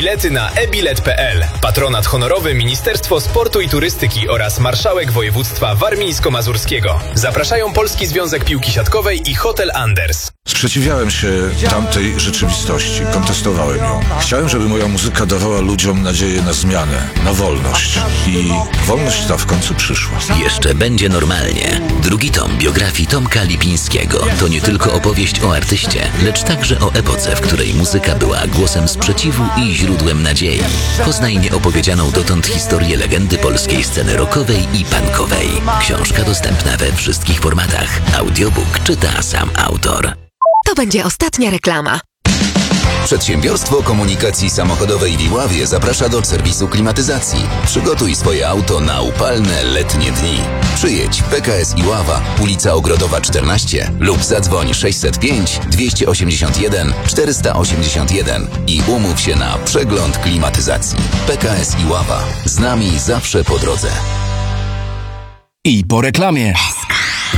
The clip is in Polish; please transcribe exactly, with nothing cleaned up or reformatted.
Bilety na e bilet kropka pe el. Patronat honorowy Ministerstwo Sportu i Turystyki oraz Marszałek Województwa Warmińsko-Mazurskiego. Zapraszają Polski Związek Piłki Siatkowej i Hotel Anders. Sprzeciwiałem się tamtej rzeczywistości, kontestowałem ją. Chciałem, żeby moja muzyka dawała ludziom nadzieję na zmianę, na wolność. I wolność ta w końcu przyszła. Jeszcze będzie normalnie. Drugi tom biografii Tomka Lipińskiego to nie tylko opowieść o artyście, lecz także o epoce, w której muzyka była głosem sprzeciwu i źródłem nadziei. Poznaj nieopowiedzianą dotąd historię legendy polskiej sceny rockowej i punkowej. Książka dostępna we wszystkich formatach. Audiobook czyta sam autor. To będzie ostatnia reklama. Przedsiębiorstwo Komunikacji Samochodowej w Iławie zaprasza do serwisu klimatyzacji. Przygotuj swoje auto na upalne letnie dni. Przyjedź P K S Iława, ulica Ogrodowa czternaście lub zadzwoń sześćset pięć dwieście osiemdziesiąt jeden czterysta osiemdziesiąt jeden i umów się na przegląd klimatyzacji. P K S Iława. Z nami zawsze po drodze. I po reklamie.